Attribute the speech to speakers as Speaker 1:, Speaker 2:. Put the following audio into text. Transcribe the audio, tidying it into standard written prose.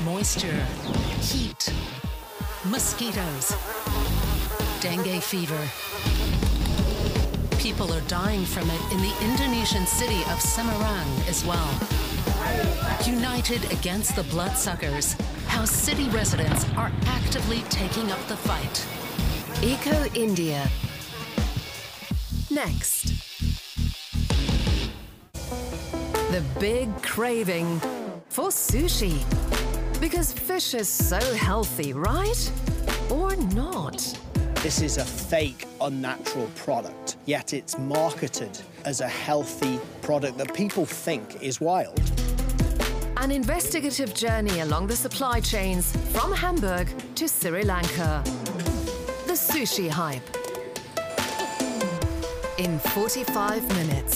Speaker 1: moisture, heat, mosquitoes, dengue fever. People are dying from it in the Indonesian city of Semarang as well. United against the bloodsuckers, how city residents are actively taking up the fight.
Speaker 2: Eco India. Next. The big craving for sushi. Because fish is so healthy, right? Or not?
Speaker 3: This is a fake, unnatural product, yet it's marketed as a healthy product that people think is wild.
Speaker 2: An investigative journey along the supply chains from Hamburg to Sri Lanka. The sushi hype. In 45 minutes.